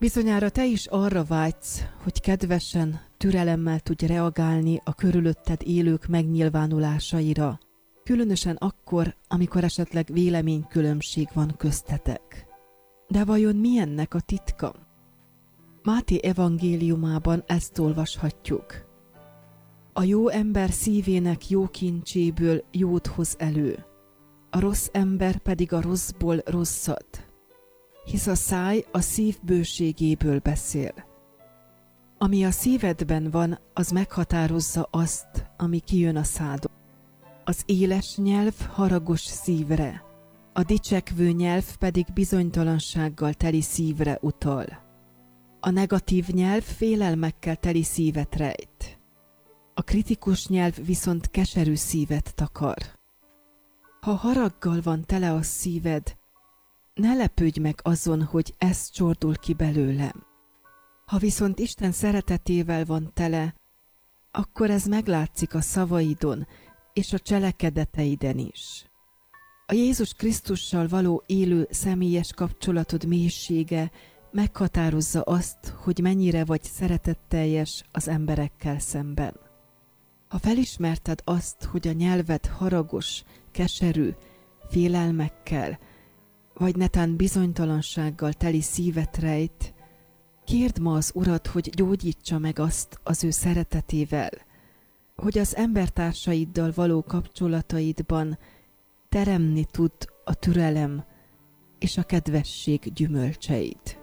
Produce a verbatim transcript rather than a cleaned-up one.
Bizonyára te is arra vágysz, hogy kedvesen, türelemmel tudj reagálni a körülötted élők megnyilvánulásaira, különösen akkor, amikor esetleg véleménykülönbség van köztetek. De vajon mi ennek a titka? Máté evangéliumában ezt olvashatjuk. A jó ember szívének jó kincséből jót hoz elő, a rossz ember pedig a rosszból rosszat, hisz a száj a szív bőségéből beszél. Ami a szívedben van, az meghatározza azt, ami kijön a szádon. Az éles nyelv haragos szívre, a dicsekvő nyelv pedig bizonytalansággal teli szívre utal. A negatív nyelv félelmekkel teli szívet rejt. A kritikus nyelv viszont keserű szívet takar. Ha haraggal van tele a szíved, ne lepődj meg azon, hogy ez csordul ki belőlem. Ha viszont Isten szeretetével van tele, akkor ez meglátszik a szavaidon és a cselekedeteiden is. A Jézus Krisztussal való élő személyes kapcsolatod mélysége meghatározza azt, hogy mennyire vagy szeretetteljes az emberekkel szemben. Ha felismerted azt, hogy a nyelved haragos, keserű, félelmekkel, vagy netán bizonytalansággal teli szívet rejt, kérd ma az Urat, hogy gyógyítsa meg azt az ő szeretetével, hogy az embertársaiddal való kapcsolataidban teremni tud a türelem és a kedvesség gyümölcseit.